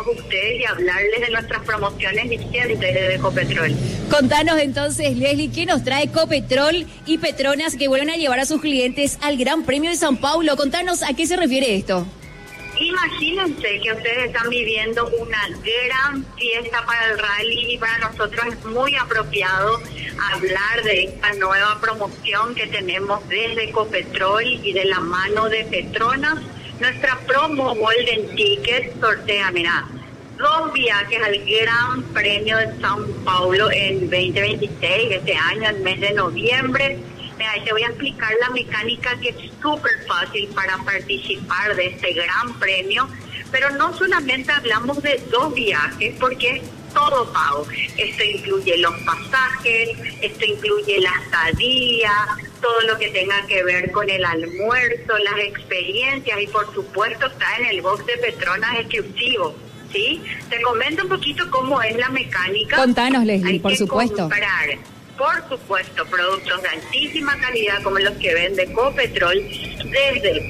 todos ustedes y hablarles de nuestras promociones vigentes de Ecopetrol. Contanos entonces, Leslie, ¿qué nos trae Ecopetrol y Petronas que vuelven a llevar a sus clientes al Gran Premio de São Paulo? Contanos a qué se refiere esto. Imagínense que ustedes están viviendo una gran fiesta para el rally y para nosotros es muy apropiado hablar de esta nueva promoción que tenemos desde Ecopetrol y de la mano de Petronas. Nuestra promo Golden Ticket sortea, mira, 2 viajes al Gran Premio de São Paulo en 2026, este año, en mes de noviembre. Mira, te voy a explicar la mecánica que es súper fácil para participar de este gran premio, pero no solamente hablamos de 2 viajes, porque es todo pago. Esto incluye los pasajes, esto incluye la estadía, todo lo que tenga que ver con el almuerzo, las experiencias y por supuesto está en el box de Petronas exclusivo, ¿sí? Te comento un poquito cómo es la mecánica. Contanos, Leslie, Hay por que supuesto. Comprar, por supuesto, productos de altísima calidad como los que vende Ecopetrol desde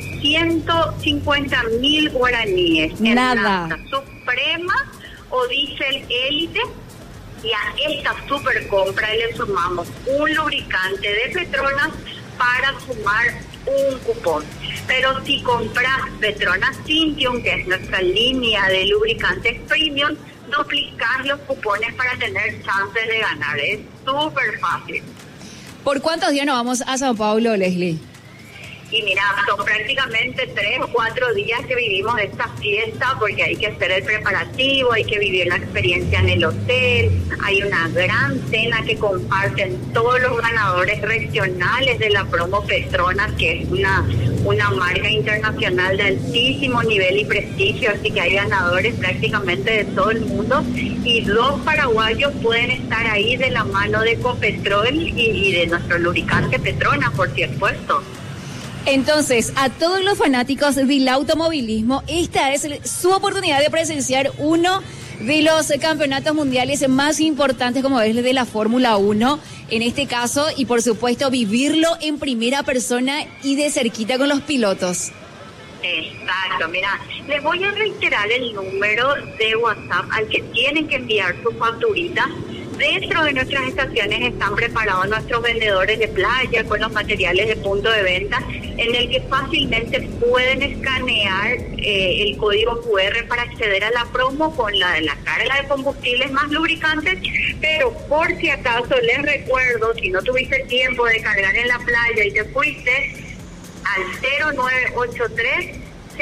150.000 guaraníes en nafta suprema o diésel élite, y a esta super compra le sumamos un lubricante de Petronas para sumar un cupón. Pero si compras Petronas Cintium, que es nuestra línea de lubricantes premium, duplicas los cupones para tener chances de ganar. Es súper fácil. ¿Por cuántos días nos vamos a São Paulo, Leslie? Y mira, son prácticamente 3 o 4 días que vivimos esta fiesta porque hay que hacer el preparativo, hay que vivir la experiencia en el hotel, hay una gran cena que comparten todos los ganadores regionales de la promo Petronas, que es una marca internacional de altísimo nivel y prestigio, así que hay ganadores prácticamente de todo el mundo y 2 paraguayos pueden estar ahí de la mano de Ecopetrol y de nuestro lubricante Petronas, por supuesto. Entonces, a todos los fanáticos del automovilismo, esta es su oportunidad de presenciar uno de los campeonatos mundiales más importantes, como es el de la Fórmula 1, en este caso, y por supuesto vivirlo en primera persona y de cerquita con los pilotos. Exacto, mira, les voy a reiterar el número de WhatsApp al que tienen que enviar su facturita. Dentro de nuestras estaciones están preparados nuestros vendedores de playa con los materiales de punto de venta, en el que fácilmente pueden escanear el código QR para acceder a la promo con la carga de combustibles más lubricantes. Pero por si acaso les recuerdo, si no tuviste tiempo de cargar en la playa y te fuiste, al 0983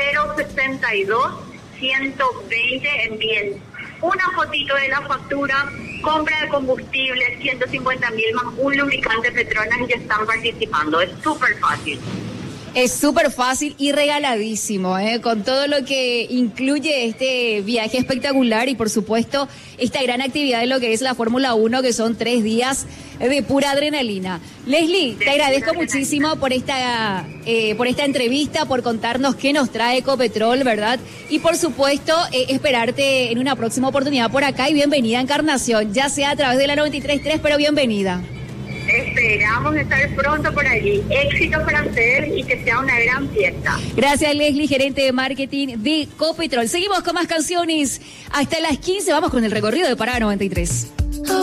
062 120 envíen una fotito de la factura, compra de combustible, 150.000 más un lubricante Petronas y ya están participando. Es súper fácil. Es súper fácil y regaladísimo, con todo lo que incluye este viaje espectacular y por supuesto esta gran actividad de lo que es la Fórmula 1, que son 3 días de pura adrenalina. Leslie, te agradezco muchísimo por esta entrevista, por contarnos qué nos trae Ecopetrol, ¿verdad? Y por supuesto esperarte en una próxima oportunidad por acá y bienvenida a Encarnación, ya sea a través de la 93.3, pero bienvenida. Esperamos estar pronto por allí. Éxito para ustedes y que sea una gran fiesta. Gracias, Leslie, gerente de marketing de Ecopetrol. Seguimos con más canciones hasta las 15. Vamos con el recorrido de Parada 93.